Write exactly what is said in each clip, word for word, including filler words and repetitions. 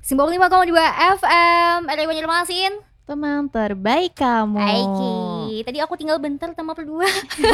sembilan puluh lima koma dua F M R I Banjarmasin, teman terbaik kamu. Aiki. Tadi aku tinggal bentar sama berdua.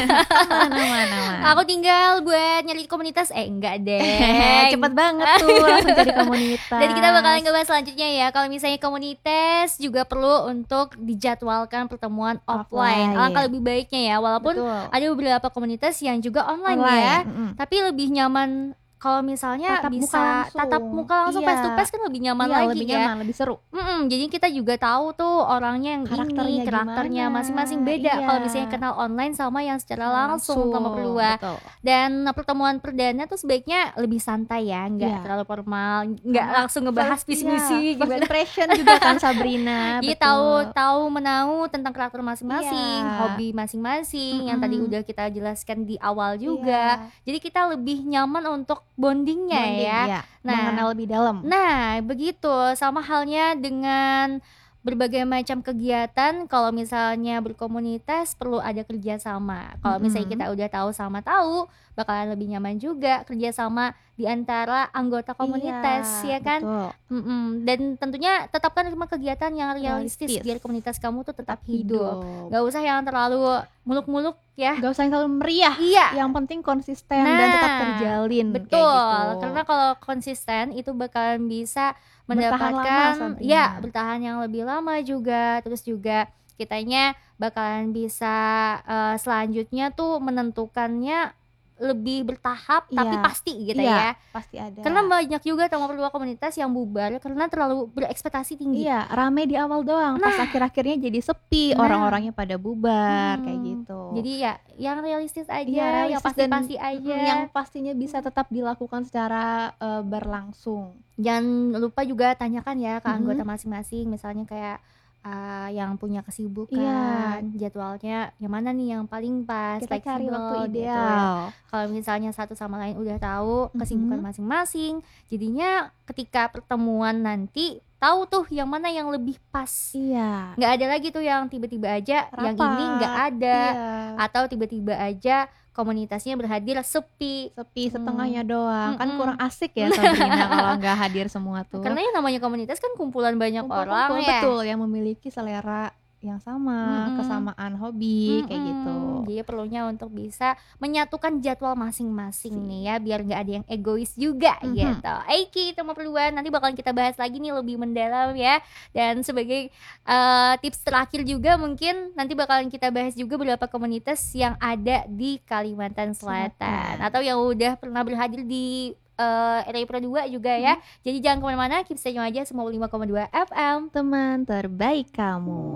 Mana-mana. Aku tinggal buat nyari komunitas. Eh enggak deh. Cepet banget tuh langsung jadi komunitas. Jadi kita bakalan ngebahas selanjutnya ya. Kalau misalnya komunitas juga perlu untuk dijadwalkan pertemuan offline. Offline. Alangkah lebih baiknya ya. Walaupun Betul. ada beberapa komunitas yang juga online, Online, ya. mm-mm. Tapi lebih nyaman kalau misalnya Tatap muka bisa langsung. tatap muka langsung Iya. face to face kan lebih nyaman Iya, lagi lebih ya. nyaman, lebih seru. Mm-mm, jadi kita juga tahu tuh orangnya yang Karakternya ini, karakternya gimana. masing-masing beda. Iya. Kalau misalnya kenal online sama yang secara langsung sama berdua. Betul. Dan pertemuan perdana tuh sebaiknya lebih santai ya, nggak Iya. terlalu formal, nggak Karena langsung ngebahas first- visi iya, misi first gimana. impression juga kan Sabrina. Jadi betul. tahu tahu menahu tentang karakter masing-masing, Iya. hobi masing-masing yang tadi Mm-mm. udah kita jelaskan di awal juga. Iya. Jadi kita lebih nyaman untuk bondingnya Bonding, ya. iya. Nah, mengenal lebih dalam. Nah, begitu sama halnya dengan berbagai macam kegiatan. Kalau misalnya berkomunitas perlu ada kerjasama. Kalau misalnya Mm-mm. kita udah tahu sama tahu, bakalan lebih nyaman juga kerjasama di antara anggota komunitas, Iya, ya kan? betul. Mm-mm. Dan tentunya tetapkan cuma kegiatan yang realistis, Realistis. biar komunitas kamu tuh tetap Tetap hidup. hidup. Gak usah yang terlalu muluk-muluk ya. Gak usah yang terlalu meriah. Iya. Yang penting konsisten Nah, dan tetap terjalin. kayak Betul, gitu. karena kalau konsisten itu bakalan bisa Bertahan lama, mendapatkan Sabrina. ya bertahan yang lebih lama juga. Terus juga kitanya bakalan bisa eh, selanjutnya tuh menentukannya lebih bertahap tapi Iya. pasti gitu Iya, ya. pasti ada. Karena banyak juga teman berdua komunitas yang bubar karena terlalu berekspektasi tinggi. Iya, rame di awal doang, pas akhir-akhirnya jadi sepi, Nah. orang-orangnya pada bubar Hmm, kayak gitu. Jadi ya yang realistis aja, Iya, yang realistis dan pasti-pasti aja. mm, yang pastinya bisa tetap dilakukan secara eh, berlangsung. Jangan lupa juga tanyakan ya ke Mhm. anggota masing-masing, misalnya kayak uh, yang punya kesibukan, Iya. jadwalnya yang mana nih yang paling pas, Kita cari fleksibel waktu gitu ya. ideal. Kalau misalnya satu sama lain udah tahu kesibukan Mhm. masing-masing, jadinya ketika pertemuan nanti tahu tuh yang mana yang lebih pas. Iya. Nggak ada lagi tuh yang tiba-tiba aja yang Rapat. ini nggak ada, Iya. atau tiba-tiba aja komunitasnya berhadir sepi. Sepi setengahnya doang, kan Mm-mm. kurang asik ya Sabrina kalau nggak hadir semua tuh. Karena yang namanya komunitas kan kumpulan banyak Kumpul-kumpul, orang ya. betul, yang memiliki selera yang sama, Mm-mm. kesamaan hobi kayak Mm-mm. gitu. Jadi perlunya untuk bisa menyatukan jadwal masing-masing Si. nih ya, biar nggak ada yang egois juga Mhm. gitu. Eiki teman perluan, nanti bakalan kita bahas lagi nih lebih mendalam ya. Dan sebagai eh, tips terakhir juga mungkin nanti bakalan kita bahas juga beberapa komunitas yang ada di Kalimantan Selatan, Selatan. atau yang udah pernah berhadir di uh, R I Pro dua juga ya. Jadi jangan kemana-mana, keep stay tune aja sembilan puluh lima koma dua F M. Teman terbaik kamu.